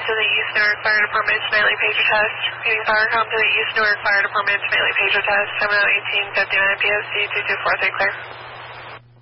to the East Newark Fire Department's nightly pager test. Repeating Firecom to the East Newark Fire Department's nightly pager test. Terminal 1859 PSC 2243 clear.